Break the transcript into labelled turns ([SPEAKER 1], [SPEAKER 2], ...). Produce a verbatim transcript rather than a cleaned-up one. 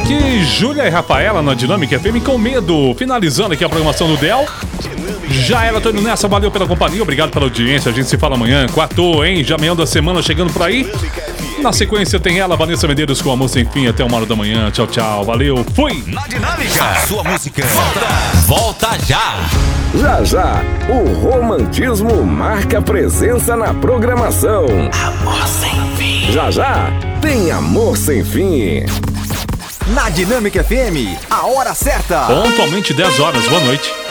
[SPEAKER 1] aqui Júlia e Rafaela na Dinâmica F M com medo. Finalizando aqui a programação do Del. Já era, tô indo nessa, valeu pela companhia, obrigado pela audiência. A gente se fala amanhã, quartou, hein? Já amanhã da semana chegando por aí. Na sequência tem ela, Vanessa Medeiros com Amor Sem Fim, até uma hora da manhã. Tchau, tchau, valeu, fui!
[SPEAKER 2] Na Dinâmica, a sua música volta, volta já!
[SPEAKER 3] Já já, o romantismo marca presença na programação.
[SPEAKER 2] Amor Sem Fim.
[SPEAKER 3] Já já, tem Amor Sem Fim.
[SPEAKER 2] Na Dinâmica F M, a hora certa.
[SPEAKER 1] Pontualmente dez horas, boa noite.